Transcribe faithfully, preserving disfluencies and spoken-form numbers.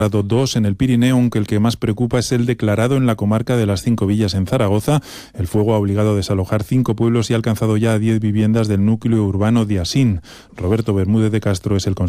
dos en el Pirineo, aunque el que más preocupa es el declarado en la comarca de las Cinco Villas en Zaragoza. El fuego ha obligado a desalojar cinco pueblos y ha alcanzado ya a diez viviendas del núcleo urbano de Asín. Roberto Bermúdez de Castro es el consejero